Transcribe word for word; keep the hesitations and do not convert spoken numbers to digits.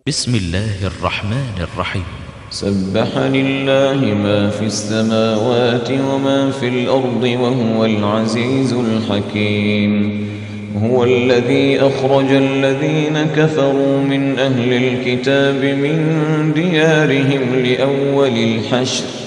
بسم الله الرحمن الرحيم. سبح لله ما في السماوات وما في الأرض وهو العزيز الحكيم. هو الذي أخرج الذين كفروا من أهل الكتاب من ديارهم لأول الحشر